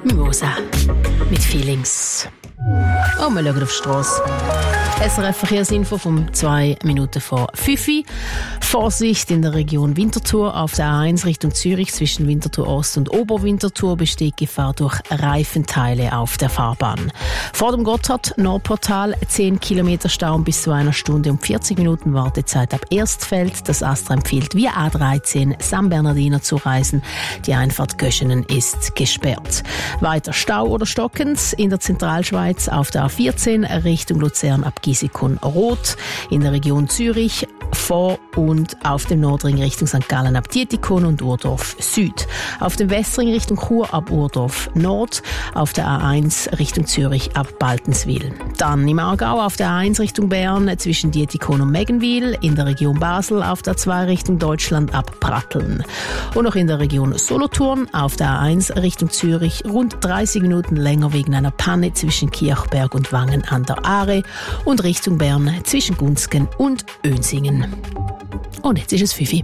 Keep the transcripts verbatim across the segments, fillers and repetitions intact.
Mimosa mit Feelings. Oh, wir schauen auf die Strasse. S R F-Verkehrsinfo vom zwei Minuten vor fünf. Vorsicht in der Region Winterthur auf der A eins Richtung Zürich zwischen Winterthur Ost und Oberwinterthur besteht Gefahr durch Reifenteile auf der Fahrbahn. Vor dem Gotthard-Nordportal zehn Kilometer Stau bis zu einer Stunde und vierzig Minuten Wartezeit ab Erstfeld. Das Astra empfiehlt via A dreizehn San Bernardino zu reisen. Die Einfahrt Göschenen ist gesperrt. Weiter Stau oder stockend in der Zentralschweiz auf der A vierzehn Richtung Luzern ab Gisikon Rot, in der Region Zürich vor und auf dem Nordring Richtung Sankt Gallen ab Dietikon und Urdorf Süd. Auf dem Westring Richtung Chur ab Urdorf Nord, auf der A eins Richtung Zürich ab Baltenswil. Dann im Aargau auf der A eins Richtung Bern zwischen Dietikon und Meggenwil, in der Region Basel auf der zwei Richtung Deutschland ab Pratteln. Und noch in der Region Solothurn auf der A eins Richtung Zürich rund dreißig Minuten länger wegen einer Panne zwischen Kirchberg und Wangen an der Aare und Richtung Bern zwischen Gunzgen und Önsingen. Und jetzt ist es fünf.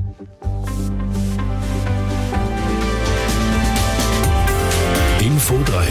Info drei.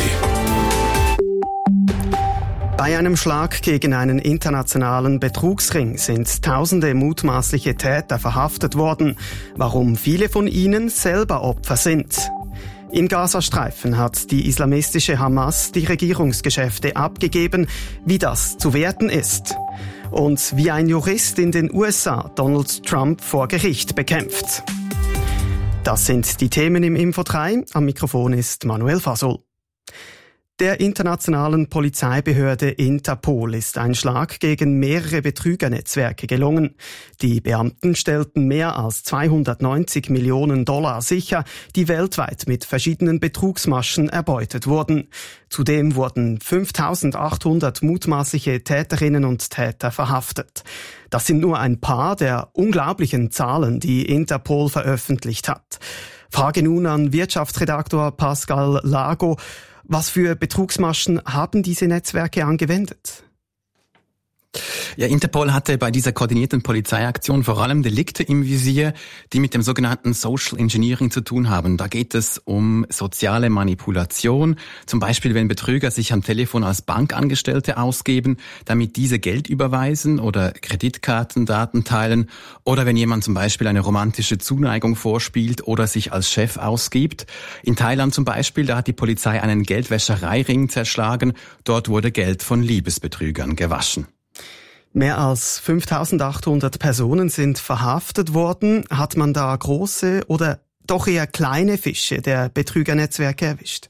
Bei einem Schlag gegen einen internationalen Betrugsring sind tausende mutmaßliche Täter verhaftet worden, warum viele von ihnen selber Opfer sind. Im Gazastreifen hat die islamistische Hamas die Regierungsgeschäfte abgegeben, wie das zu werten ist. Und wie ein Jurist in den U S A Donald Trump vor Gericht bekämpft. Das sind die Themen im Info drei. Am Mikrofon ist Manuel Fasol. Der internationalen Polizeibehörde Interpol ist ein Schlag gegen mehrere Betrügernetzwerke gelungen. Die Beamten stellten mehr als zweihundertneunzig Millionen Dollar sicher, die weltweit mit verschiedenen Betrugsmaschen erbeutet wurden. Zudem wurden fünftausendachthundert mutmaßliche Täterinnen und Täter verhaftet. Das sind nur ein paar der unglaublichen Zahlen, die Interpol veröffentlicht hat. Frage nun an Wirtschaftsredaktor Pascal Lago. Was für Betrugsmaschen haben diese Netzwerke angewendet? Ja, Interpol hatte bei dieser koordinierten Polizeiaktion vor allem Delikte im Visier, die mit dem sogenannten Social Engineering zu tun haben. Da geht es um soziale Manipulation, zum Beispiel wenn Betrüger sich am Telefon als Bankangestellte ausgeben, damit diese Geld überweisen oder Kreditkartendaten teilen, oder wenn jemand zum Beispiel eine romantische Zuneigung vorspielt oder sich als Chef ausgibt. In Thailand zum Beispiel, da hat die Polizei einen Geldwäschereiring zerschlagen, dort wurde Geld von Liebesbetrügern gewaschen. Mehr als fünftausendachthundert Personen sind verhaftet worden. Hat man da große oder doch eher kleine Fische der Betrügernetzwerke erwischt?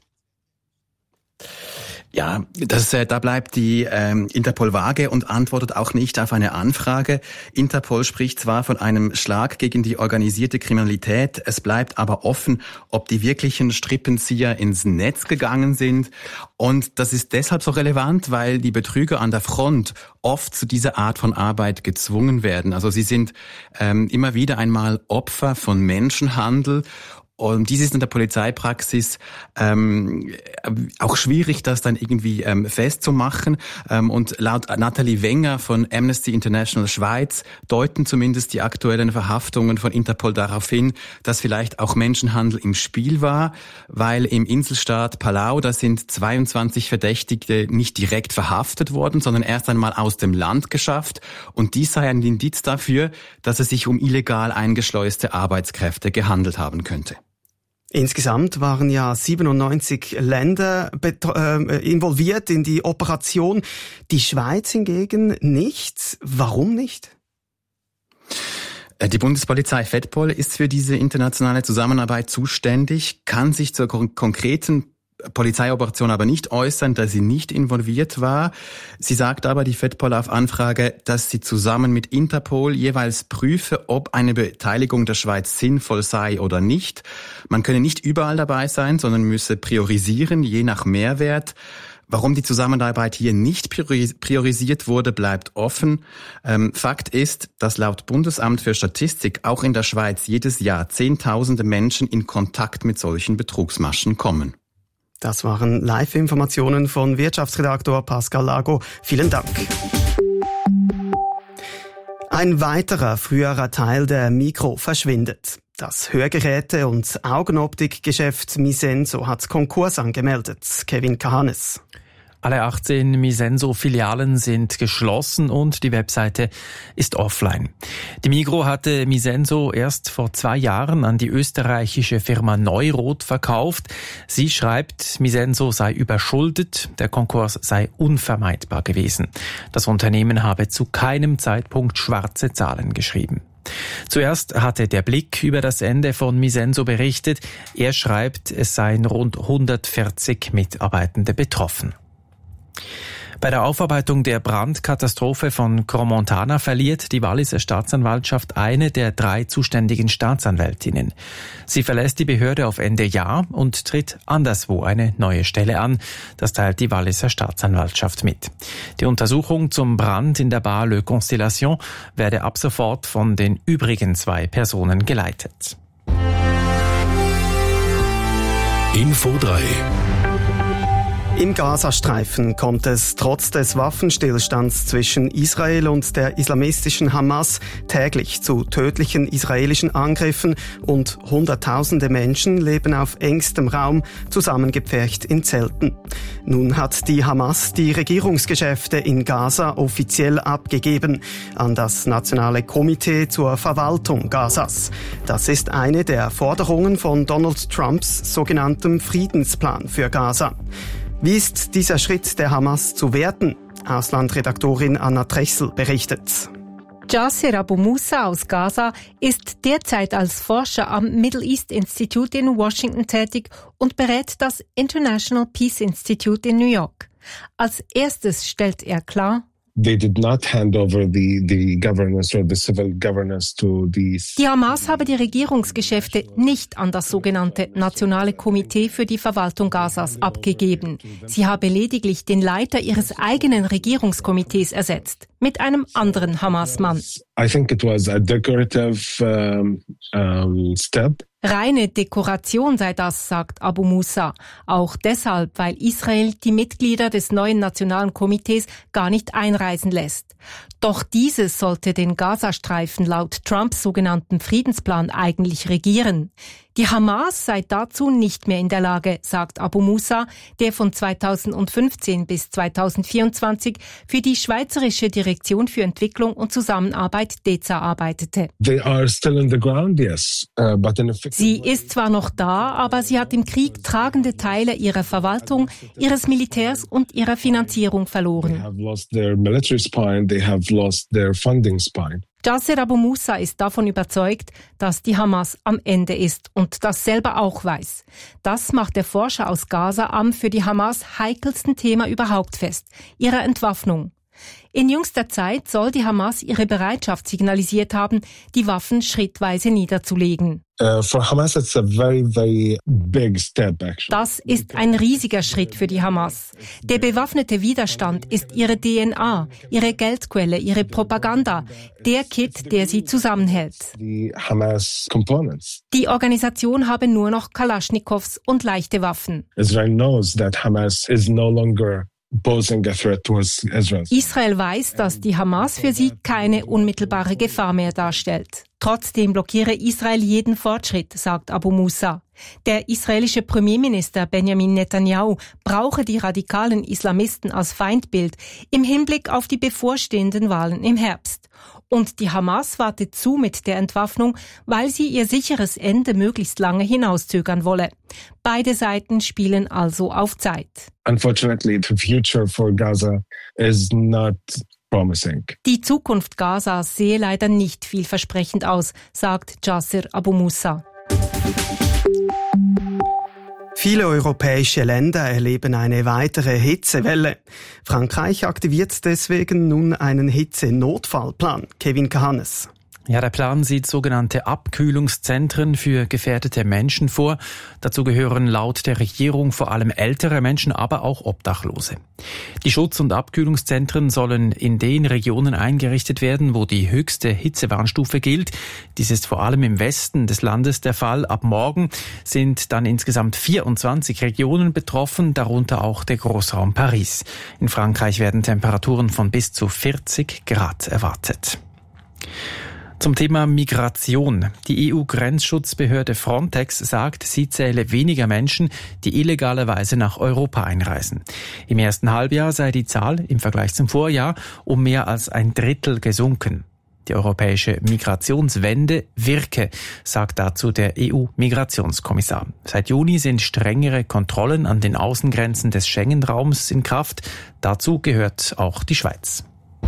Ja, das, äh, da bleibt die ähm, Interpol vage und antwortet auch nicht auf eine Anfrage. Interpol spricht zwar von einem Schlag gegen die organisierte Kriminalität, es bleibt aber offen, ob die wirklichen Strippenzieher ins Netz gegangen sind. Und das ist deshalb so relevant, weil die Betrüger an der Front oft zu dieser Art von Arbeit gezwungen werden. Also sie sind ähm, immer wieder einmal Opfer von Menschenhandel. Und dies ist in der Polizeipraxis ähm, auch schwierig, das dann irgendwie ähm, festzumachen. Ähm, und laut Nathalie Wenger von Amnesty International Schweiz deuten zumindest die aktuellen Verhaftungen von Interpol darauf hin, dass vielleicht auch Menschenhandel im Spiel war, weil im Inselstaat Palau, da sind zweiundzwanzig Verdächtige nicht direkt verhaftet worden, sondern erst einmal aus dem Land geschafft. Und dies sei ein Indiz dafür, dass es sich um illegal eingeschleuste Arbeitskräfte gehandelt haben könnte. Insgesamt waren ja siebenundneunzig Länder äh, involviert in die Operation. Die Schweiz hingegen nicht. Warum nicht? Die Bundespolizei Fedpol ist für diese internationale Zusammenarbeit zuständig, kann sich zur kon- konkreten Polizeioperation aber nicht äußern, dass sie nicht involviert war. Sie sagt aber, die Fedpol auf Anfrage, dass sie zusammen mit Interpol jeweils prüfe, ob eine Beteiligung der Schweiz sinnvoll sei oder nicht. Man könne nicht überall dabei sein, sondern müsse priorisieren, je nach Mehrwert. Warum die Zusammenarbeit hier nicht priorisiert wurde, bleibt offen. Ähm, Fakt ist, dass laut Bundesamt für Statistik auch in der Schweiz jedes Jahr Zehntausende Menschen in Kontakt mit solchen Betrugsmaschen kommen. Das waren Live-Informationen von Wirtschaftsredaktor Pascal Lago. Vielen Dank. Ein weiterer früherer Teil der Migros verschwindet. Das Hörgeräte- und Augenoptikgeschäft Misenso hat Konkurs angemeldet. Kevin Kahanes. Alle achtzehn Misenso-Filialen sind geschlossen und die Webseite ist offline. Die Migros hatte Misenso erst vor zwei Jahren an die österreichische Firma Neuroth verkauft. Sie schreibt, Misenso sei überschuldet, der Konkurs sei unvermeidbar gewesen. Das Unternehmen habe zu keinem Zeitpunkt schwarze Zahlen geschrieben. Zuerst hatte der Blick über das Ende von Misenso berichtet. Er schreibt, es seien rund hundertvierzig Mitarbeitende betroffen. Bei der Aufarbeitung der Brandkatastrophe von Crans-Montana verliert die Walliser Staatsanwaltschaft eine der drei zuständigen Staatsanwältinnen. Sie verlässt die Behörde auf Ende Jahr und tritt anderswo eine neue Stelle an. Das teilt die Walliser Staatsanwaltschaft mit. Die Untersuchung zum Brand in der Bar Le Constellation werde ab sofort von den übrigen zwei Personen geleitet. Info drei. Im Gazastreifen kommt es trotz des Waffenstillstands zwischen Israel und der islamistischen Hamas täglich zu tödlichen israelischen Angriffen und Hunderttausende Menschen leben auf engstem Raum zusammengepfercht in Zelten. Nun hat die Hamas die Regierungsgeschäfte in Gaza offiziell abgegeben an das Nationale Komitee zur Verwaltung Gazas. Das ist eine der Forderungen von Donald Trumps sogenanntem Friedensplan für Gaza. Wie ist dieser Schritt der Hamas zu werten? Auslandredaktorin Anna Trechsel berichtet. Jasser Abu Musa aus Gaza ist derzeit als Forscher am Middle East Institute in Washington tätig und berät das International Peace Institute in New York. Als erstes stellt er klar: They did not hand over the, the governance or the civil governance to these. Die Hamas habe die Regierungsgeschäfte nicht an das sogenannte Nationale Komitee für die Verwaltung Gazas abgegeben. Sie habe lediglich den Leiter ihres eigenen Regierungskomitees ersetzt, mit einem anderen Hamas-Mann. I think it was a decorative um, um, step. Reine Dekoration sei das, sagt Abu Musa. Auch deshalb, weil Israel die Mitglieder des neuen Nationalen Komitees gar nicht einreisen lässt. Doch dieses sollte den Gazastreifen laut Trumps sogenannten Friedensplan eigentlich regieren. Die Hamas sei dazu nicht mehr in der Lage, sagt Abu Musa, der von zweitausendfünfzehn bis zweitausendvierundzwanzig für die Schweizerische Direktion für Entwicklung und Zusammenarbeit D E Z A arbeitete. They are still in the ground, yes, uh, but in a Sie ist zwar noch da, aber sie hat im Krieg tragende Teile ihrer Verwaltung, ihres Militärs und ihrer Finanzierung They verloren. have lost their military spine, they have lost their funding spine. Jasser Abu Musa ist davon überzeugt, dass die Hamas am Ende ist und das selber auch weiß. Das macht der Forscher aus Gaza am für die Hamas heikelsten Thema überhaupt fest, ihrer Entwaffnung. In jüngster Zeit soll die Hamas ihre Bereitschaft signalisiert haben, die Waffen schrittweise niederzulegen. Uh, for Hamas, it's a very, very big step, actually. Das ist ein riesiger Schritt für die Hamas. Der bewaffnete Widerstand ist ihre D N A, ihre Geldquelle, ihre Propaganda, der Kit, der sie zusammenhält. The Hamas components. Die Organisation habe nur noch Kalaschnikows und leichte Waffen. Israel knows that Hamas is no longer posing a threat towards Israel. Israel weiß, dass die Hamas für sie keine unmittelbare Gefahr mehr darstellt. Trotzdem blockiere Israel jeden Fortschritt, sagt Abu Musa. Der israelische Premierminister Benjamin Netanyahu brauche die radikalen Islamisten als Feindbild im Hinblick auf die bevorstehenden Wahlen im Herbst. Und die Hamas wartet zu mit der Entwaffnung, weil sie ihr sicheres Ende möglichst lange hinauszögern wolle. Beide Seiten spielen also auf Zeit. Unfortunately, the future for Gaza is not promising. Die Zukunft Gazas sehe leider nicht vielversprechend aus, sagt Jasser Abu Musa. Viele europäische Länder erleben eine weitere Hitzewelle. Frankreich aktiviert deswegen nun einen Hitzenotfallplan. Kevin Kahanes. Ja, der Plan sieht sogenannte Abkühlungszentren für gefährdete Menschen vor. Dazu gehören laut der Regierung vor allem ältere Menschen, aber auch Obdachlose. Die Schutz- und Abkühlungszentren sollen in den Regionen eingerichtet werden, wo die höchste Hitzewarnstufe gilt. Dies ist vor allem im Westen des Landes der Fall. Ab morgen sind dann insgesamt vierundzwanzig Regionen betroffen, darunter auch der Großraum Paris. In Frankreich werden Temperaturen von bis zu vierzig Grad erwartet. Zum Thema Migration. Die E U-Grenzschutzbehörde Frontex sagt, sie zähle weniger Menschen, die illegalerweise nach Europa einreisen. Im ersten Halbjahr sei die Zahl im Vergleich zum Vorjahr um mehr als ein Drittel gesunken. Die europäische Migrationswende wirke, sagt dazu der E U-Migrationskommissar. Seit Juni sind strengere Kontrollen an den Außengrenzen des Schengen-Raums in Kraft. Dazu gehört auch die Schweiz.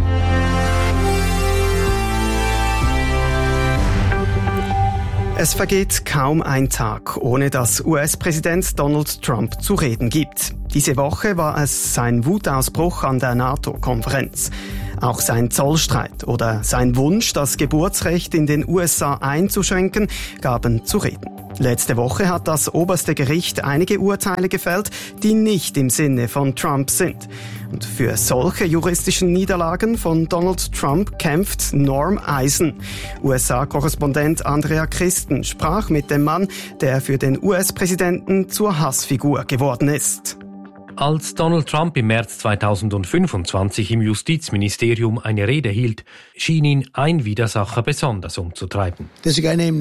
Es vergeht kaum ein Tag, ohne dass U S-Präsident Donald Trump zu reden gibt. Diese Woche war es sein Wutausbruch an der NATO-Konferenz. Auch sein Zollstreit oder sein Wunsch, das Geburtsrecht in den U S A einzuschränken, gaben zu reden. Letzte Woche hat das oberste Gericht einige Urteile gefällt, die nicht im Sinne von Trump sind. Und für solche juristischen Niederlagen von Donald Trump kämpft Norm Eisen. U S A-Korrespondent Andrea Christen sprach mit dem Mann, der für den U S-Präsidenten zur Hassfigur geworden ist. Als Donald Trump im März zweitausendfünfundzwanzig im Justizministerium eine Rede hielt, schien ihn ein Widersacher besonders umzutreiben. Es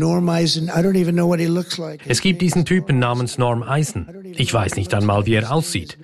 gibt diesen Typen namens Norm Eisen. Ich weiß nicht einmal, wie er aussieht.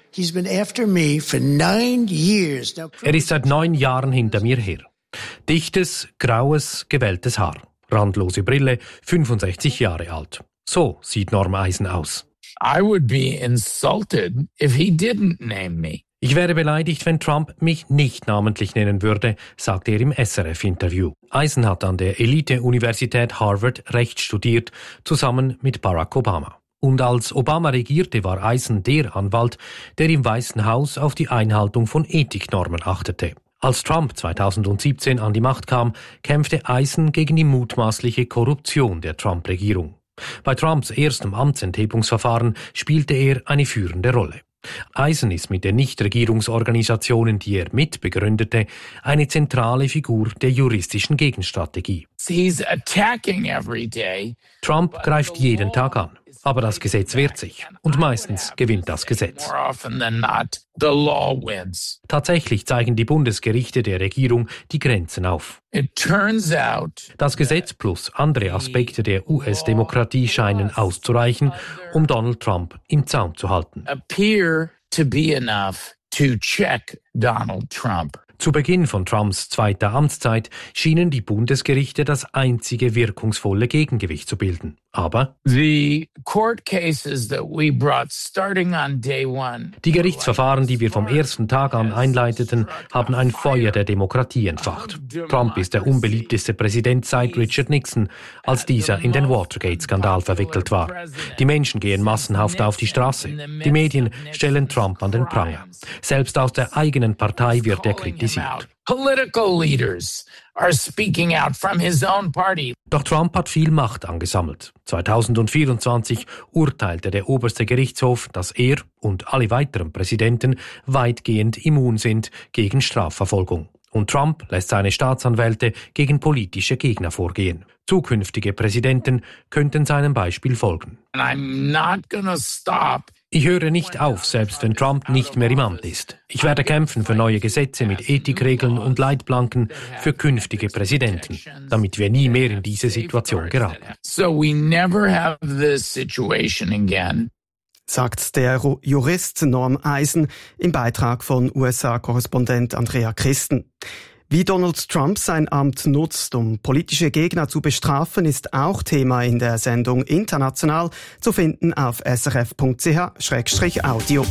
Er ist seit neun Jahren hinter mir her. Dichtes, graues, gewelltes Haar, randlose Brille, fünfundsechzig Jahre alt. So sieht Norm Eisen aus. I would be insulted if he didn't name me. Ich wäre beleidigt, wenn Trump mich nicht namentlich nennen würde, sagte er im S R F-Interview. Eisen hat an der Elite-Universität Harvard Recht studiert, zusammen mit Barack Obama. Und als Obama regierte, war Eisen der Anwalt, der im Weißen Haus auf die Einhaltung von Ethiknormen achtete. Als Trump zweitausendsiebzehn an die Macht kam, kämpfte Eisen gegen die mutmaßliche Korruption der Trump-Regierung. Bei Trumps erstem Amtsenthebungsverfahren spielte er eine führende Rolle. Eisen ist mit den Nichtregierungsorganisationen, die er mitbegründete, eine zentrale Figur der juristischen Gegenstrategie. He's attacking every day. Trump greift jeden Tag an, aber das Gesetz wehrt sich und meistens gewinnt das Gesetz. More often than not, the law wins. Tatsächlich zeigen die Bundesgerichte der Regierung die Grenzen auf. It turns out, Das Gesetz plus andere Aspekte der U S-Demokratie scheinen auszureichen, um Donald Trump im Zaum zu halten. appear to be enough to check Donald Trump. Zu Beginn von Trumps zweiter Amtszeit schienen die Bundesgerichte das einzige wirkungsvolle Gegengewicht zu bilden. Aber The court cases that we brought starting on day one. die Gerichtsverfahren, die wir vom ersten Tag an einleiteten, haben ein Feuer der Demokratie entfacht. Trump ist der unbeliebteste Präsident seit Richard Nixon, als dieser in den Watergate-Skandal verwickelt war. Die Menschen gehen massenhaft auf die Straße. Die Medien stellen Trump an den Pranger. Selbst aus der eigenen Partei wird er kritisiert. Political leaders are speaking out from his own party. Doch Trump hat viel Macht angesammelt. zweitausendvierundzwanzig urteilte der oberste Gerichtshof, dass er und alle weiteren Präsidenten weitgehend immun sind gegen Strafverfolgung. Und Trump lässt seine Staatsanwälte gegen politische Gegner vorgehen. Zukünftige Präsidenten könnten seinem Beispiel folgen. And I'm not gonna stop. Ich höre nicht auf, selbst wenn Trump nicht mehr im Amt ist. Ich werde kämpfen für neue Gesetze mit Ethikregeln und Leitplanken für künftige Präsidenten, damit wir nie mehr in diese Situation geraten. So we never have this situation again. Sagt der Jurist Norm Eisen im Beitrag von U S A-Korrespondent Andrea Christen. Wie Donald Trump sein Amt nutzt, um politische Gegner zu bestrafen, ist auch Thema in der Sendung International, zu finden auf s r f punkt c h slash audio.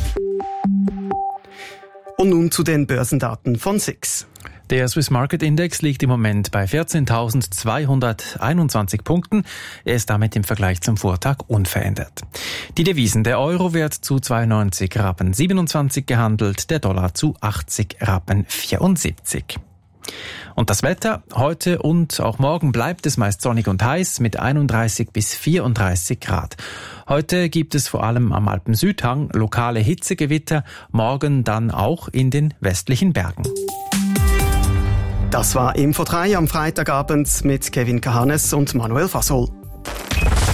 Und nun zu den Börsendaten von S I X. Der Swiss Market Index liegt im Moment bei vierzehntausendzweihunderteinundzwanzig Punkten. Er ist damit im Vergleich zum Vortag unverändert. Die Devisen: der Euro wird zu zweiundneunzig Rappen siebenundzwanzig gehandelt, der Dollar zu achtzig Rappen vierundsiebzig. Und das Wetter: heute und auch morgen bleibt es meist sonnig und heiß mit einunddreißig bis vierunddreißig Grad. Heute gibt es vor allem am Alpensüdhang lokale Hitzegewitter, morgen dann auch in den westlichen Bergen. Das war Info drei am Freitagabend mit Kevin Kahanes und Manuel Fasol.